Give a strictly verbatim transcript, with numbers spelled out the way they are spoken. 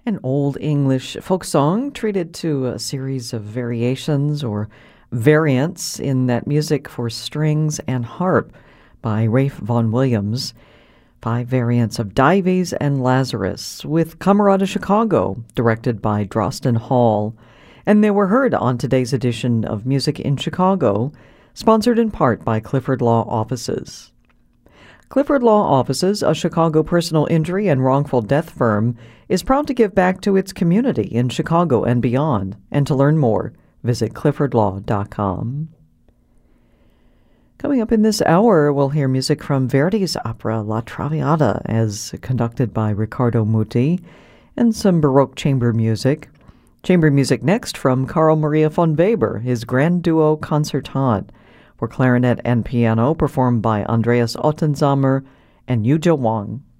An Old English folk song treated to a series of variations or variants in that music for strings and harp by Ralph Vaughan Williams. Five variants of Dives and Lazarus with Camerata Chicago, directed by Drosten Hall. And they were heard on today's edition of Music in Chicago, sponsored in part by Clifford Law Offices. Clifford Law Offices, a Chicago personal injury and wrongful death firm, is proud to give back to its community in Chicago and beyond. And to learn more, visit clifford law dot com. Coming up in this hour, we'll hear music from Verdi's opera La Traviata, as conducted by Riccardo Muti, and some Baroque chamber music. Chamber music next from Carl Maria von Weber, his Grand Duo Concertant, for clarinet and piano, performed by Andreas Ottensamer and Yuja Wang.